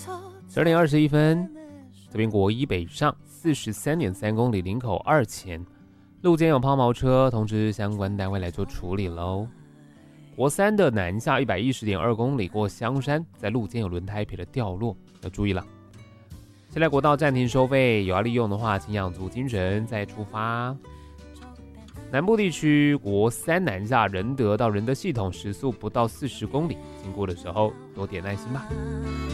12:21，这边国一北上43.3公里，林口2前，路肩有抛锚车，通知相关单位来做处理喽。国三的南下110.2公里，过香山，在路肩有轮胎皮的掉落，要注意了。现在国道暂停收费，有要利用的话，请养足精神再出发。南部地区国三南下仁德到仁德系统时速不到40公里，经过的时候多点耐心吧。